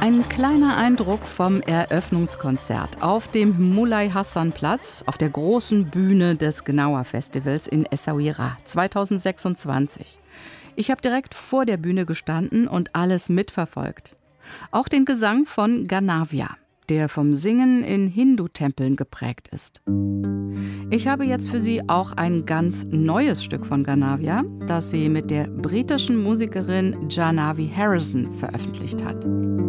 Ein kleiner Eindruck vom Eröffnungskonzert auf dem Mulay Hassan Platz auf der großen Bühne des Gnawa Festivals in Essaouira 2026. Ich habe direkt vor der Bühne gestanden und alles mitverfolgt. Auch den Gesang von Ganavia, der vom Singen in Hindu-Tempeln geprägt ist. Ich habe jetzt für Sie auch ein ganz neues Stück von Ganavia, das sie mit der britischen Musikerin Janavi Harrison veröffentlicht hat.